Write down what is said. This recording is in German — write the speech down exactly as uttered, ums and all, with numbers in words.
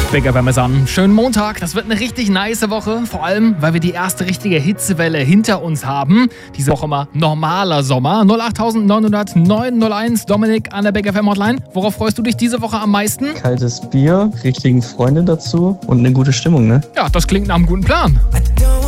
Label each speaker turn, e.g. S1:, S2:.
S1: Big F M ist an. Schönen Montag, das wird eine richtig nice Woche. Vor allem, weil wir die erste richtige Hitzewelle hinter uns haben. Diese Woche mal normaler Sommer. null acht neun null neun null eins, Dominik an der Big F M Hotline. Worauf freust du dich diese Woche am meisten?
S2: Kaltes Bier, richtigen Freunde dazu und eine gute Stimmung, ne?
S1: Ja, das klingt nach einem guten Plan.